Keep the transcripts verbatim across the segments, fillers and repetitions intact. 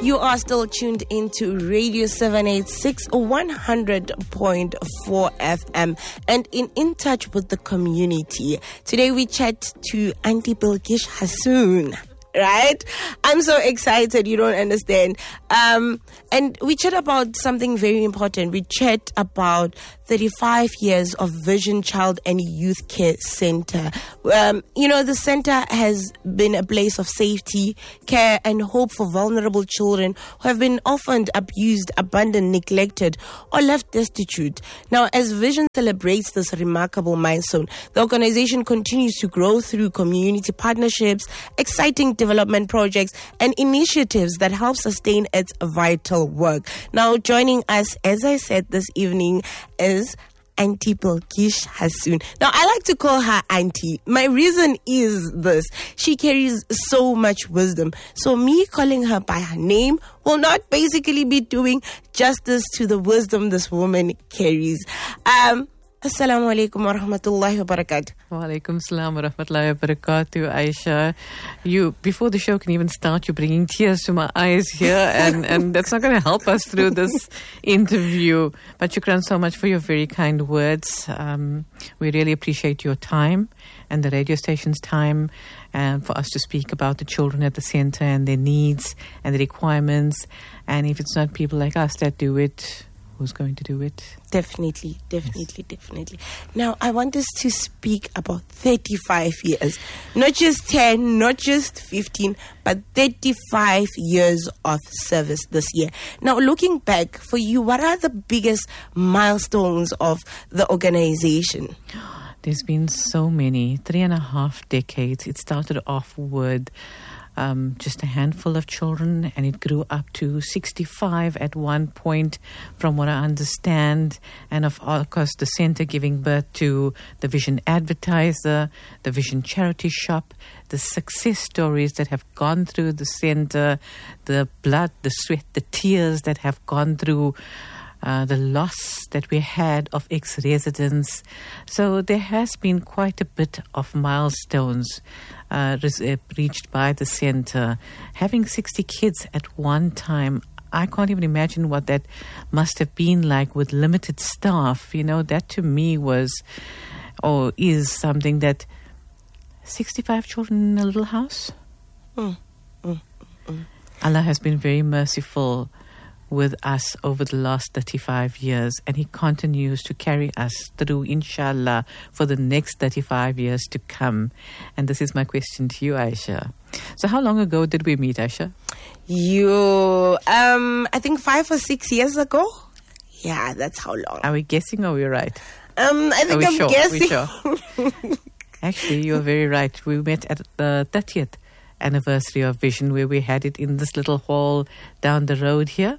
You are still tuned into Radio seven eighty-six, one hundred point four F M, and in In Touch with the Community. Today we chat to Auntie Bilkish Hassoon. Right? I'm so excited, you don't understand. Um, and we chat about something very important. We chat about thirty-five years of Vision Child and Youth Care Center. Um, you know, the center has been a place of safety, care, and hope for vulnerable children who have been orphaned, abused, abandoned, neglected, or left destitute. Now, as Vision celebrates this remarkable milestone, the organization continues to grow through community partnerships, exciting development projects, and initiatives that help sustain its vital work. Now, joining us, as I said this evening, is Auntie Bilkish Hassoon. Now, I like to call her Auntie. My reason is this. She carries so much wisdom. So me calling her by her name will not basically be doing justice to the wisdom this woman carries. Um, Assalamu alaikum wa rahmatullahi wa barakatuh. Wa alaikum salam wa rahmatullahi wa barakatuh, Aisha. You, before the show can even start, you're bringing tears to my eyes here, and, and that's not going to help us through this interview. But shukran so much for your very kind words. Um, we really appreciate your time and the radio station's time, and for us to speak about the children at the center and their needs and the requirements. And if it's not people like us that do it, who's going to do it? Definitely, definitely, yes. definitely. Now, I want us to speak about thirty-five years. Not just ten, not just fifteen, but thirty-five years of service this year. Now, looking back, for you, what are the biggest milestones of the organization? There's been so many. Three and a half decades. It started off with Um, just a handful of children, and it grew up to sixty-five at one point, from what I understand. And of course, the center giving birth to the Vision Advertiser, the Vision Charity Shop, the success stories that have gone through the center, the blood, the sweat, the tears that have gone through, Uh, the loss that we had of ex-residents. So there has been quite a bit of milestones uh, res- uh, reached by the center. Having sixty kids at one time, I can't even imagine what that must have been like with limited staff. You know, that to me was or is something that sixty-five children in a little house. Mm. Mm. Mm. Allah has been very merciful with us over the last thirty-five years, and he continues to carry us through, inshallah, for the next thirty-five years to come. And this is my question to you, Aisha. So how long ago did we meet, Aisha? You, um, I think five or six years ago. Yeah, that's how long. Are we guessing or are we right? Um, I think I'm sure? guessing. Are we sure? Actually, you're very right. We met at the thirtieth anniversary of Vision, where we had it in this little hall down the road here.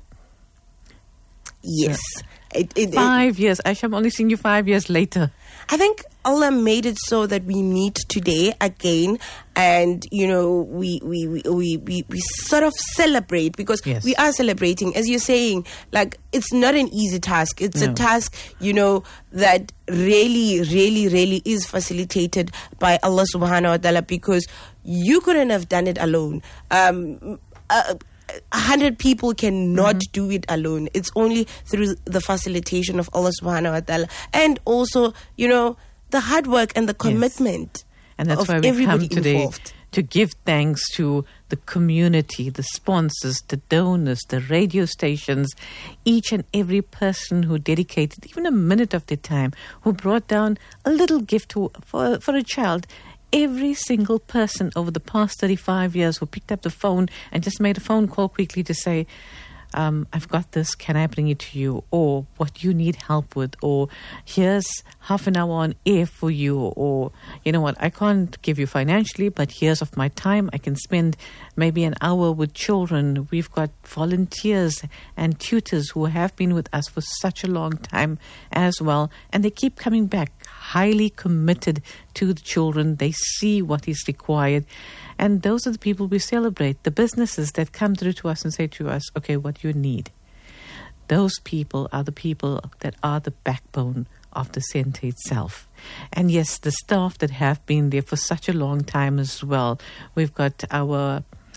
Yes. It, it, five it, years. Aisha, I'm only seeing you five years later. I think Allah made it so that we meet today again, and, you know, we we, we, we, we, we sort of celebrate, because yes. we are celebrating. As you're saying, like, it's not an easy task. It's no. a task, you know, that really, really, really is facilitated by Allah subhanahu wa ta'ala, because you couldn't have done it alone. Um, uh, A hundred people cannot mm-hmm. do it alone. It's only through the facilitation of Allah subhanahu wa ta'ala, and also, you know, the hard work and the commitment yes. and that's of why we everybody come today involved. To give thanks to the community, the sponsors, the donors, the radio stations, each and every person who dedicated even a minute of their time, who brought down a little gift to, for, for a child. Every single person over the past thirty-five years who picked up the phone and just made a phone call quickly to say, um, I've got this, can I bring it to you? Or what you need help with? Or here's half an hour on air for you. Or, you know what, I can't give you financially, but here's of my time. I can spend maybe an hour with children. We've got volunteers and tutors who have been with us for such a long time as well. And they keep coming back, highly committed to the children. They see what is required. And those are the people we celebrate, the businesses that come through to us and say to us, okay, what do you need? Those people are the people that are the backbone of the center itself. And yes, the staff that have been there for such a long time as well. We've got our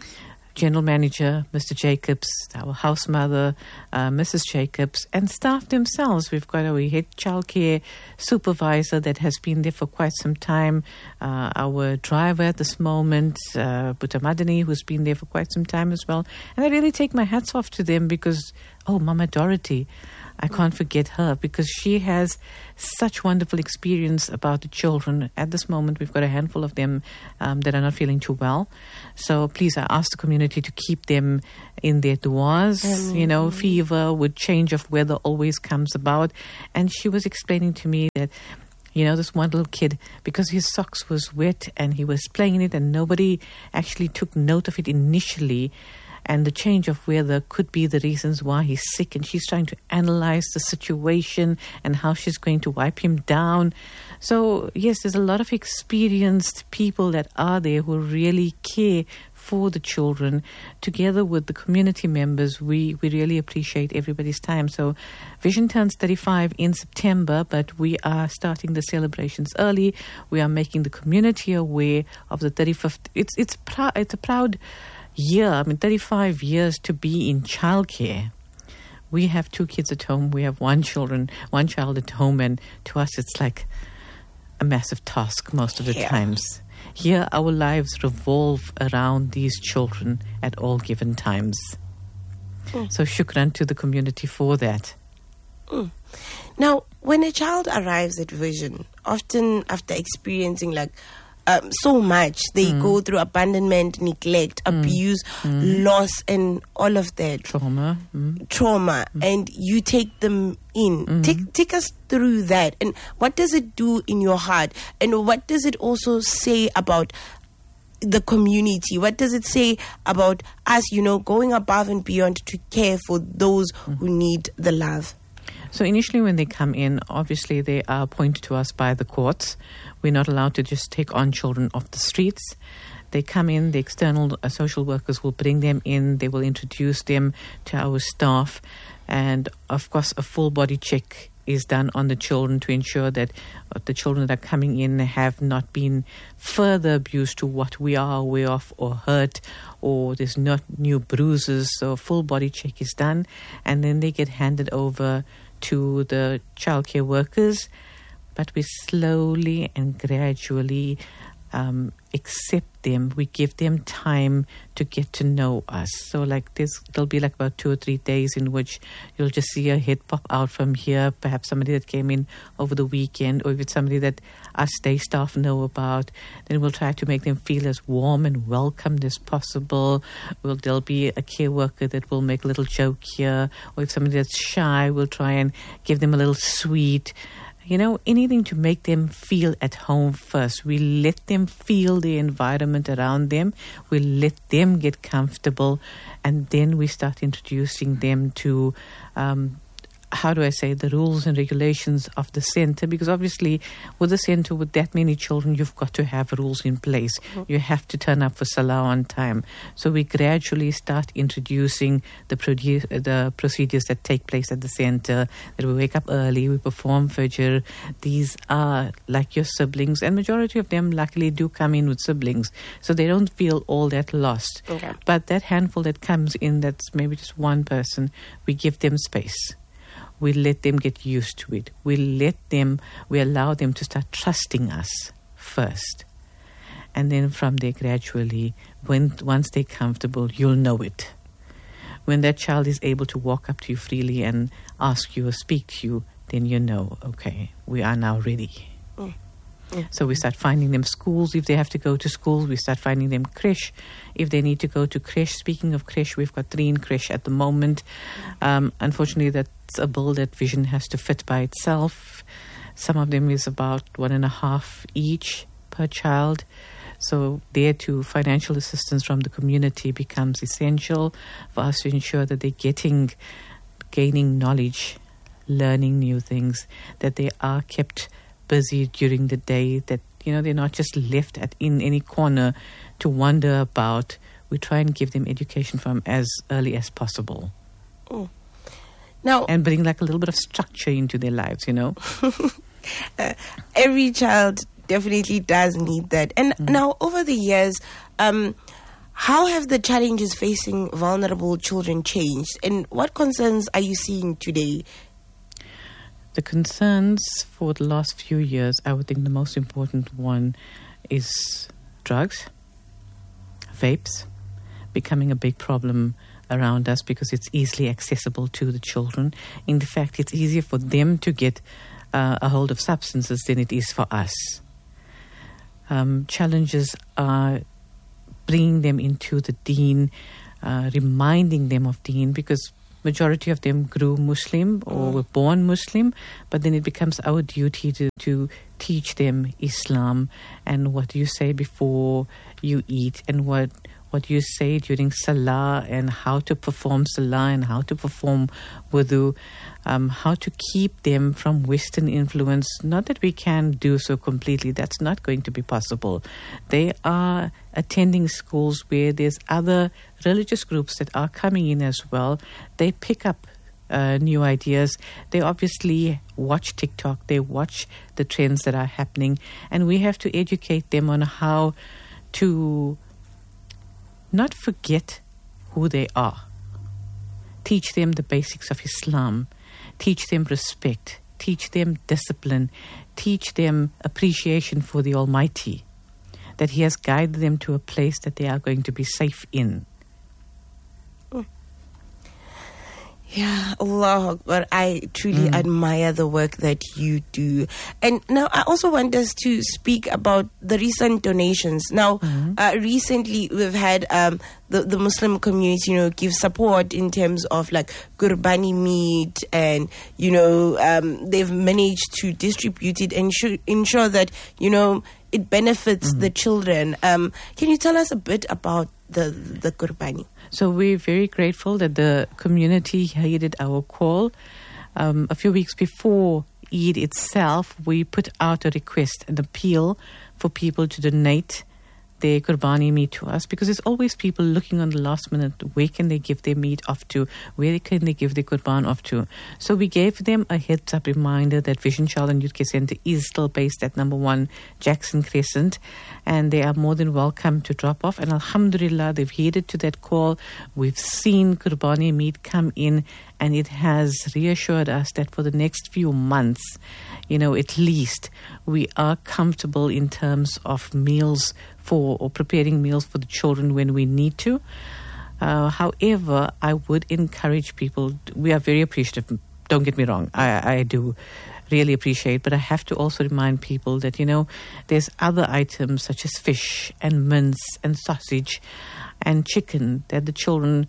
general manager, Mister Jacobs, our house mother, uh, Missus Jacobs, and staff themselves. We've got our head childcare supervisor that has been there for quite some time, uh, our driver at this moment, uh, Buta Madani, who's been there for quite some time as well. And I really take my hats off to them because, oh, Mama Dorothy, I can't forget her because she has such wonderful experience about the children. At this moment, we've got a handful of them um, that are not feeling too well. So please, I ask the community to keep them in their duas. Mm-hmm. You know, fever with change of weather always comes about. And she was explaining to me that, you know, this one little kid, because his socks was wet and he was playing in it and nobody actually took note of it initially. And the change of weather could be the reasons why he's sick. And she's trying to analyze the situation and how she's going to wipe him down. So, yes, there's a lot of experienced people that are there who really care for the children. Together with the community members, we, we really appreciate everybody's time. So Vision turns thirty-five in September, but we are starting the celebrations early. We are making the community aware of the thirty-fifth. It's, it's, prou- it's a proud year. I mean, thirty-five years to be in childcare. We have two kids at home. We have one children, one child at home, and to us, it's like a massive task most of the yeah. times. Here, our lives revolve around these children at all given times. Mm. So, shukran to the community for that. Mm. Now, when a child arrives at Vision, often after experiencing like Um, so much. They mm. go through abandonment, neglect, mm. abuse, mm. loss, and all of that. Trauma. Mm. Trauma. Mm. And you take them in. Mm. Take, take us through that. And what does it do in your heart? And what does it also say about the community? What does it say about us, you know, going above and beyond to care for those mm. who need the love? So initially when they come in, obviously they are appointed to us by the courts. We're not allowed to just take on children off the streets. They come in, the external uh, social workers will bring them in, they will introduce them to our staff, and of course a full body check is done on the children to ensure that uh, the children that are coming in have not been further abused to what we are aware of or hurt, or there's not new bruises. So a full body check is done, and then they get handed over to the childcare workers, but we slowly and gradually um, accept them. We give them time to get to know us. So like this, there'll be like about two or three days in which you'll just see a head pop out from here, perhaps somebody that came in over the weekend, or if it's somebody that us day staff know about. Then we'll try to make them feel as warm and welcomed as possible. Well, there'll be a care worker that will make a little joke here, or if somebody that's shy, we'll try and give them a little sweet. You know, anything to make them feel at home first. We let them feel the environment around them. We let them get comfortable. And then we start introducing them to, um, how do I say, the rules and regulations of the center. Because obviously, with a center with that many children, you've got to have rules in place. Mm-hmm. You have to turn up for Salah on time. So we gradually start introducing the, produ- the procedures that take place at the center. That we wake up early, we perform Fajr. These are like your siblings. And majority of them luckily do come in with siblings. So they don't feel all that lost. Okay. But that handful that comes in, that's maybe just one person, we give them space. We let them get used to it. We let them, we allow them to start trusting us first. And then from there, gradually, when once they're comfortable, you'll know it. When that child is able to walk up to you freely and ask you or speak to you, then you know, okay, we are now ready. Mm. Mm. So we start finding them schools. If they have to go to schools, we start finding them creche. If they need to go to creche, speaking of creche, we've got three in creche at the moment. Um, unfortunately, that's a bill that Vision has to fit by itself. Some of them is about one and a half each per child. So there too, financial assistance from the community becomes essential for us to ensure that they're getting, gaining knowledge, learning new things, that they are kept busy during the day, that, you know, they're not just left at in any corner to wonder about. We try and give them education from as early as possible. Oh. Now, and bring like a little bit of structure into their lives, you know. uh, every child definitely does need that. And mm. now, over the years, um, how have the challenges facing vulnerable children changed, and what concerns are you seeing today? The concerns for the last few years, I would think the most important one is drugs, vapes, becoming a big problem around us because it's easily accessible to the children. In fact, it's easier for them to get uh, a hold of substances than it is for us. Um, challenges are bringing them into the deen, uh, reminding them of deen, because majority of them grew Muslim or were born Muslim, but then it becomes our duty to, to teach them Islam and what you say before you eat, and what what you say during Salah, and how to perform Salah and how to perform wudu, um, how to keep them from Western influence. Not that we can do so completely, that's not going to be possible. They are attending schools where there's other religious groups that are coming in as well. They pick up uh, new ideas. They obviously watch TikTok, they watch the trends that are happening, and we have to educate them on how to not forget who they are. Teach them the basics of Islam. Teach them respect. Teach them discipline. Teach them appreciation for the Almighty, that He has guided them to a place that they are going to be safe in. Yeah, Allah Akbar. I truly mm. admire the work that you do. And now I also want us to speak about the recent donations. Now, mm. uh, recently we've had um, the, the Muslim community, you know, give support in terms of like Qurbani meat, and, you know, um, they've managed to distribute it and sh- ensure that, you know, it benefits mm. the children. Um, can you tell us a bit about the, the Qurbani? So we're very grateful that the community heeded our call. Um, a few weeks before Eid itself, we put out a request, an appeal for people to donate their Qurbani meat to us, because there's always people looking on the last minute, where can they give their meat off to, where can they give their Qurban off to. So we gave them a heads up reminder that Vision Child and Youth Care Centre is still based at number one Jackson Crescent, and they are more than welcome to drop off. And alhamdulillah, they've heeded to that call. We've seen Qurbani meat come in, and it has reassured us that for the next few months, you know, at least, we are comfortable in terms of meals for, or preparing meals for the children when we need to. Uh, however, I would encourage people, we are very appreciative, don't get me wrong, I, I do really appreciate, but I have to also remind people that, you know, there's other items such as fish and mince and sausage and chicken that the children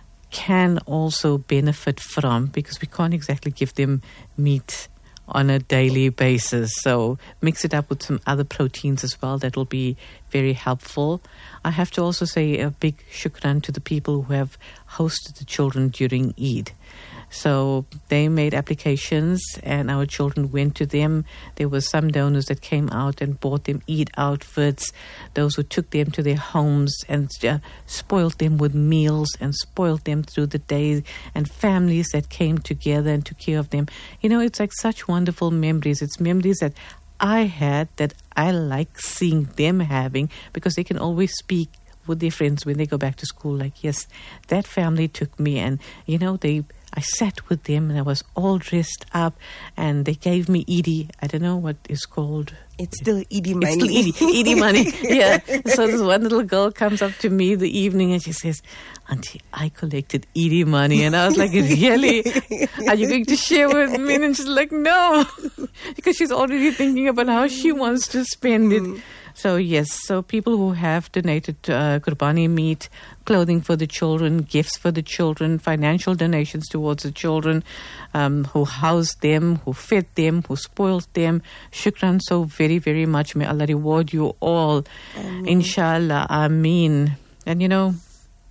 can also benefit from, because we can't exactly give them meat on a daily basis. So mix it up with some other proteins as well. That will be very helpful. I have to also say a big shukran to the people who have hosted the children during Eid. So they made applications and our children went to them. There were some donors that came out and bought them Eid outfits, those who took them to their homes and uh, spoiled them with meals and spoiled them through the day, and families that came together and took care of them. You know, it's like such wonderful memories. It's memories that I had that I like seeing them having, because they can always speak with their friends when they go back to school, like, yes, that family took me, and, you know, they I sat with them and I was all dressed up, and they gave me Eidi. I don't know what it's called. It's still Eidi money. It's still Eidi, Eidi money. Yeah. So this one little girl comes up to me the evening and she says, "Auntie, I collected Eidi money." And I was like, "Really? Are you going to share with me?" And she's like, "No," because she's already thinking about how she wants to spend it. Mm. So yes, so people who have donated uh, Qurbani meat, clothing for the children, gifts for the children, financial donations towards the children, um, who housed them, who fed them, who spoiled them. Shukran so very, very much. May Allah reward you all. Ameen. Inshallah. Ameen. And you know,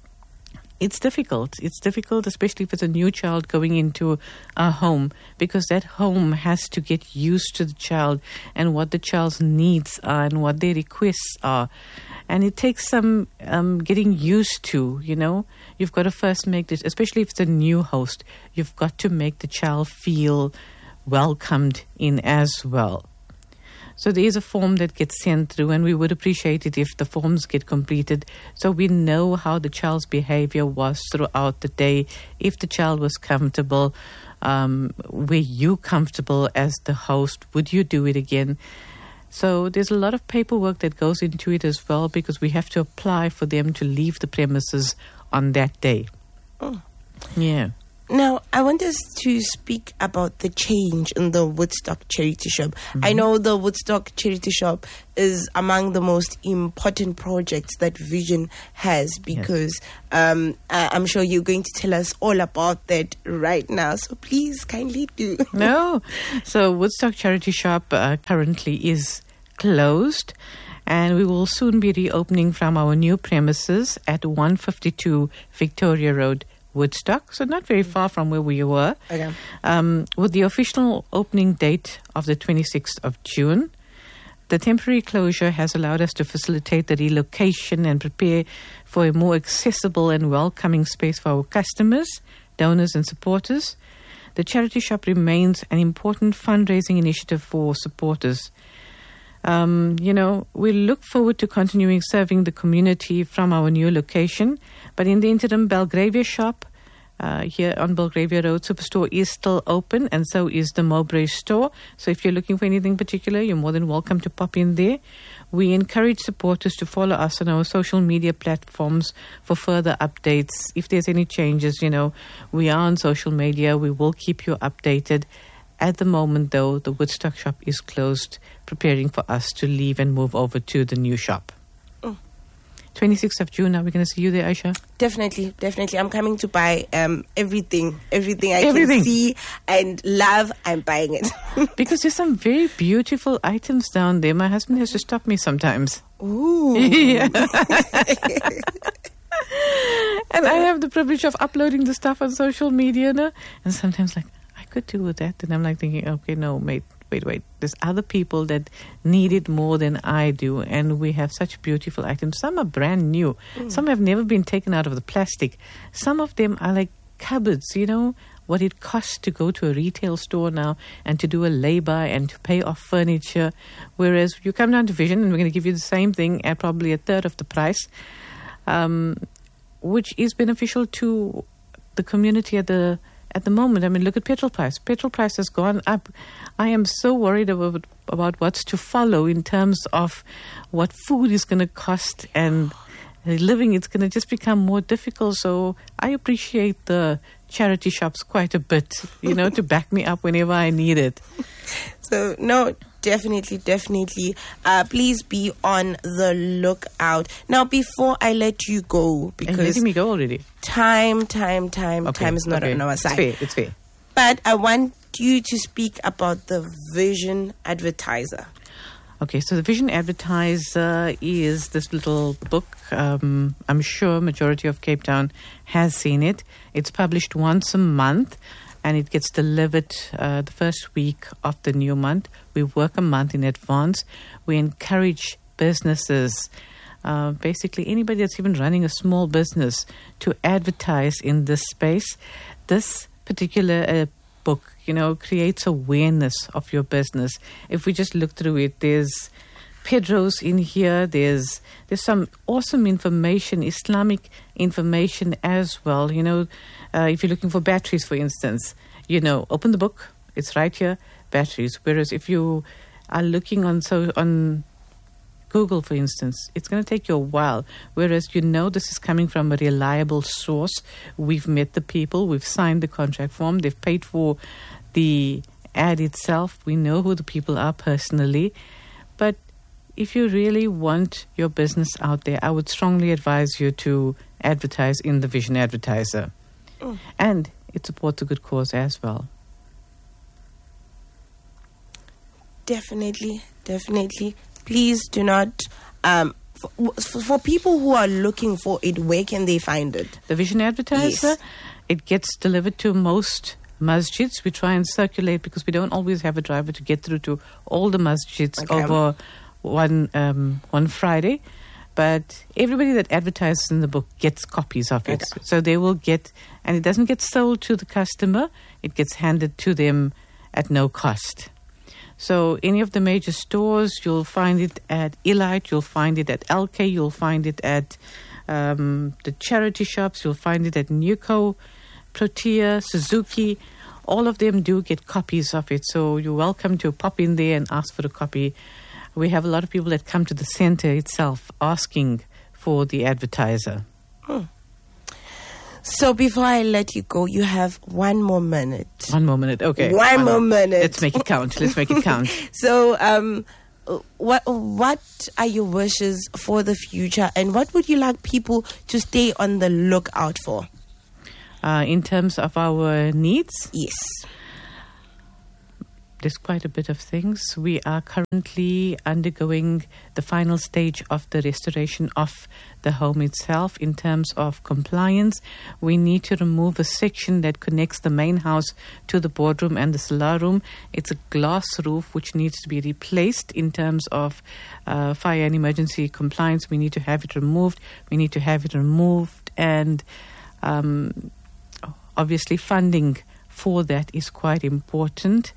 it's difficult. It's difficult, especially if it's a new child going into a home, because that home has to get used to the child and what the child's needs are and what their requests are. And it takes some um, getting used to, you know. You've got to first make this, especially if it's a new host, you've got to make the child feel welcomed in as well. So there is a form that gets sent through, and we would appreciate it if the forms get completed so we know how the child's behavior was throughout the day, if the child was comfortable, um, were you comfortable as the host, would you do it again? So there's a lot of paperwork that goes into it as well, because we have to apply for them to leave the premises on that day. Oh. Yeah. Now, I want us to speak about the change in the Woodstock Charity Shop. Mm-hmm. I know the Woodstock Charity Shop is among the most important projects that Vision has, because yes. um, I- I'm sure you're going to tell us all about that right now. So please kindly do. No. So Woodstock Charity Shop uh, currently is closed, and we will soon be reopening from our new premises at one fifty-two Victoria Road, Woodstock, so not very far from where we were. Okay. Um, with the official opening date of the twenty-sixth of June, the temporary closure has allowed us to facilitate the relocation and prepare for a more accessible and welcoming space for our customers, donors and supporters. The charity shop remains an important fundraising initiative for supporters. Um, you know, we look forward to continuing serving the community from our new location. But in the interim, Belgravia shop uh, here on Belgravia Road Superstore is still open, and so is the Mowbray store. So if you're looking for anything particular, you're more than welcome to pop in there. We encourage supporters to follow us on our social media platforms for further updates. If there's any changes, you know, we are on social media. We will keep you updated. At the moment, though, the Woodstock shop is closed, preparing for us to leave and move over to the new shop. Oh. twenty-sixth of June, are we going to see you there, Aisha? Definitely, definitely. I'm coming to buy um, everything, everything I Everything. can see and love, I'm buying it. Because there's some very beautiful items down there. My husband has to stop me sometimes. Ooh. Yeah. And I have the privilege of uploading the stuff on social media, no? And sometimes like, I could do with that. And I'm like thinking, okay, no, wait, wait, wait. There's other people that need it more than I do. And we have such beautiful items. Some are brand new. Mm. Some have never been taken out of the plastic. Some of them are like cupboards, you know, what it costs to go to a retail store now and to do a lay-by and to pay off furniture. Whereas you come down to Vision and we're going to give you the same thing at probably a third of the price, um, which is beneficial to the community at the At the moment. I mean, look at petrol price. Petrol price has gone up. I am so worried about, about what's to follow in terms of what food is going to cost, and living, it's going to just become more difficult. So I appreciate the charity shops quite a bit, you know, to back me up whenever I need it. So, no, definitely, definitely. Uh, please be on the lookout. Now, before I let you go, because... Are you letting me go already? Time, time, time, Okay, time is not okay. on our side. It's fair, it's fair. But I want you to speak about the Vision Advertiser. Okay, so the Vision Advertiser is this little book. Um, I'm sure majority of Cape Town has seen it. It's published once a month, and it gets delivered uh, the first week of the new month. We work a month in advance. We encourage businesses, uh, basically anybody that's even running a small business, to advertise in this space. This particular uh, book, you know, creates awareness of your business. If we just look through it, there's Pedro's in here. There's there's some awesome information, Islamic information as well. You know, uh, if you're looking for batteries, for instance, you know, open the book. It's right here, batteries. Whereas if you are looking on so on Google, for instance, it's going to take you a while. Whereas you know this is coming from a reliable source. We've met the people. We've signed the contract form. They've paid for the ad itself. We know who the people are personally. But if you really want your business out there, I would strongly advise you to advertise in the Vision Advertiser. Mm. And it supports a good cause as well. Definitely, definitely. Please do not... Um, for, for people who are looking for it, where can they find it? The Vision Advertiser, yes. It gets delivered to most masjids. We try and circulate because we don't always have a driver to get through to all the masjids okay. over one um, one Friday. But everybody that advertises in the book gets copies of it. Okay. So they will get, and it doesn't get sold to the customer, it gets handed to them at no cost. So any of the major stores, you'll find it at Elite, you'll find it at L K, you'll find it at um, the charity shops, you'll find it at Nuco, Protea, Suzuki. All of them do get copies of it. So you're welcome to pop in there and ask for a copy. We have a lot of people that come to the center itself asking for the advertiser. Hmm. So before I let you go, you have one more minute. One more minute, okay. One, one more minute. Let's make it count. Let's make it count. So, um, what what are your wishes for the future, and what would you like people to stay on the lookout for? Uh, in terms of our needs? Yes. There's quite a bit of things. We are currently undergoing the final stage of the restoration of the home itself. In terms of compliance, we need to remove a section that connects the main house to the boardroom and the solar room. It's a glass roof which needs to be replaced. In terms of uh, fire and emergency compliance, we need to have it removed. We need to have it removed, and um, obviously funding for that is quite important.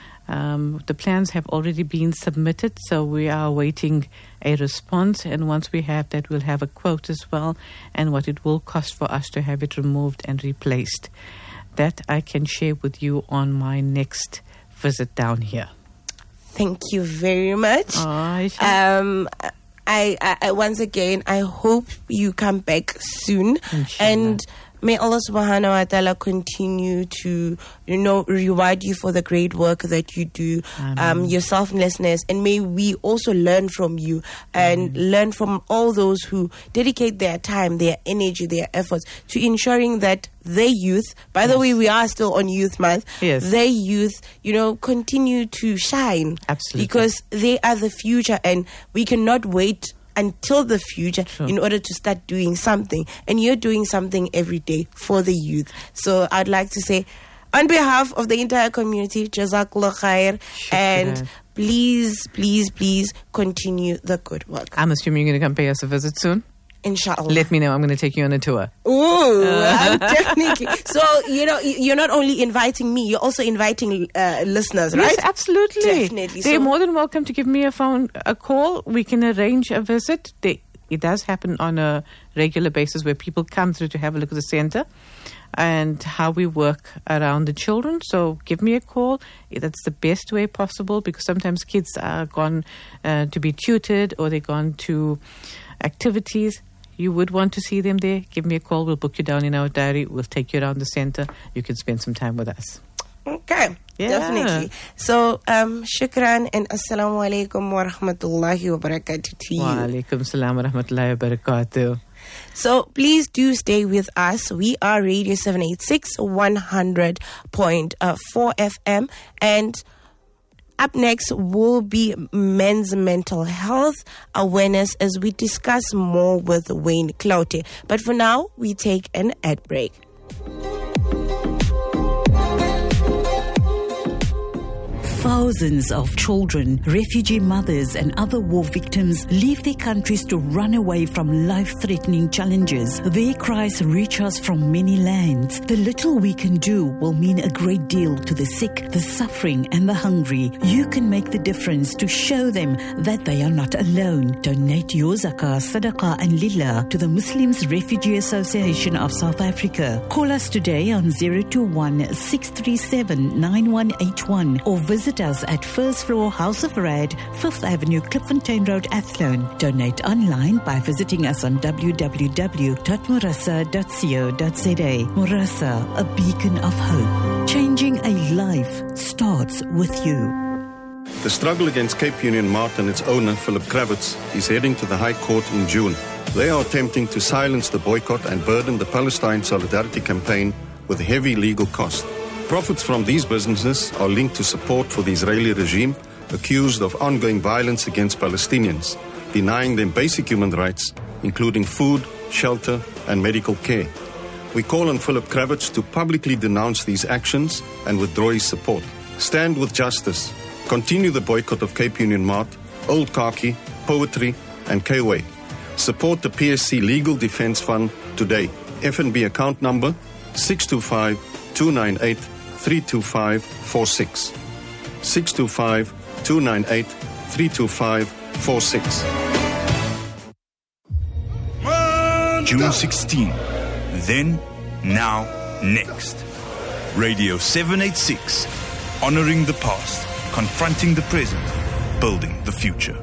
Um, the plans have already been submitted, so we are awaiting a response, and once we have that, we'll have a quote as well and what it will cost for us to have it removed and replaced. That I can share with you on my next visit down here. Thank you very much. Oh, um, I, I, I once again, I hope you come back soon. Inshallah. And may Allah subhanahu wa ta'ala continue to, you know, reward you for the great work that you do, um, your selflessness, and may we also learn from you and Amen. learn from all those who dedicate their time, their energy, their efforts to ensuring that their youth, by yes. the way, we are still on Youth Month, yes. their youth, you know, continue to shine. Absolutely. Because they are the future, and we cannot wait until the future sure. in order to start doing something, and you're doing something every day for the youth. So I'd like to say, on behalf of the entire community, Jazakallah khair, and please, please, please continue the good work. I'm assuming you're going to come pay us a visit soon. Inshallah. Let me know. I'm going to take you on a tour. Ooh, uh. definitely. So, you know, you're not only inviting me, you're also inviting uh, listeners, right? Yes, absolutely. Definitely. They're so, more than welcome to give me a phone, a call. We can arrange a visit. They, it does happen on a regular basis where people come through to have a look at the center and how we work around the children. So give me a call. That's the best way possible, because sometimes kids are gone uh, to be tutored, or they're gone to activities. You would want to see them there, give me a call. We'll book you down in our diary. We'll take you around the center. You can spend some time with us. Okay, yeah. Definitely. So, um, shukran and assalamu alaikum wa rahmatullahi wa barakatuh to you. Wa alaikum salam wa rahmatullahi wa barakatuh. So please do stay with us. We are Radio seven eighty-six, one hundred point four F M, and up next will be men's mental health awareness as we discuss more with Wayne Cloutey. But for now, we take an ad break. Thousands of children, refugee mothers and other war victims leave their countries to run away from life-threatening challenges. Their cries reach us from many lands. The little we can do will mean a great deal to the sick, the suffering and the hungry. You can make the difference to show them that they are not alone. Donate your zakah, sadaqah and lillah to the Muslims Refugee Association of South Africa. Call us today on zero two one, six three seven, nine one eight one or visit us at First Floor House of Rad, Fifth Avenue, Klipfontein Road, Athlone. Donate online by visiting us on w w w dot murasa dot co dot za. Murasa, a beacon of hope. Changing a life starts with you. The struggle against Cape Union Mart and its owner, Philip Kravitz, is heading to the High Court in June. They are attempting to silence the boycott and burden the Palestine Solidarity Campaign with heavy legal costs. Profits from these businesses are linked to support for the Israeli regime, accused of ongoing violence against Palestinians, denying them basic human rights, including food, shelter, and medical care. We call on Philip Kravitz to publicly denounce these actions and withdraw his support. Stand with justice. Continue the boycott of Cape Union Mart, Old Khaki, Poetry, and K-Way. Support the P S C Legal Defense Fund today. F N B account number six two five, two nine eight, three two five four six. six two five, two nine eight, three two five, four six. June sixteenth. Then, now, next. Radio seven eighty-six. Honoring the past, confronting the present, building the future.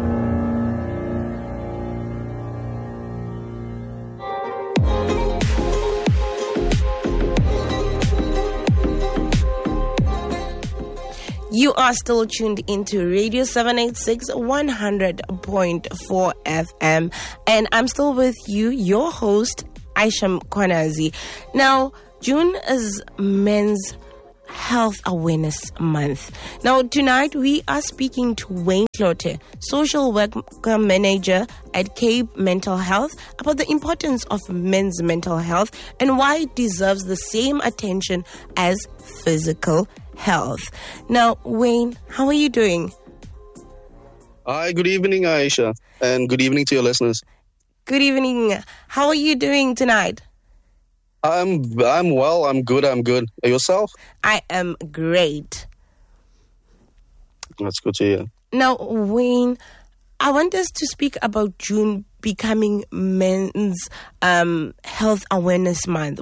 You are still tuned into Radio seven eighty-six, one hundred point four F M. And I'm still with you, your host, Aisha Kwanazi. Now, June is Men's Health Awareness Month. Now, tonight we are speaking to Wayne Cloete, Social Worker Manager at Cape Mental Health, about the importance of men's mental health and why it deserves the same attention as physical health. Now, Wayne, how are you doing? Hi, good evening, Aisha, and good evening to your listeners. Good evening. How are you doing tonight? I'm I'm well, I'm good, I'm good. Yourself? I am great. That's good to hear. Now, Wayne, I want us to speak about June becoming Men's um, Health Awareness Month.